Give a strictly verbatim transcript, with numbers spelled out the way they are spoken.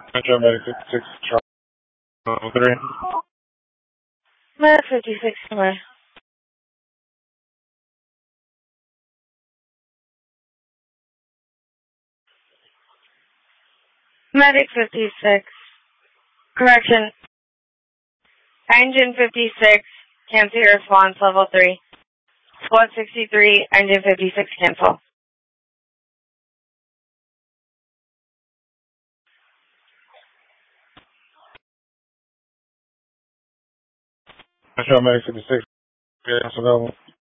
Metro Medic fifty-six, Charlie three. Medic fifty-six, away. Medic fifty-six. Correction. Engine fifty-six, cancel your response, level three. Squad sixty-three, engine fifty-six, cancel. Metro Medic fifty-six, cancel level.